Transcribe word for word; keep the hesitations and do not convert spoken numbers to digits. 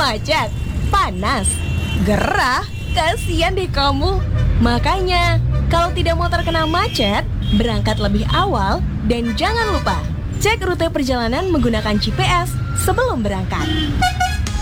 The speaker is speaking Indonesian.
Macet, panas, gerah, kasihan deh kamu. Makanya, kalau tidak mau terkena macet, berangkat lebih awal dan jangan lupa cek rute perjalanan menggunakan G P S sebelum berangkat.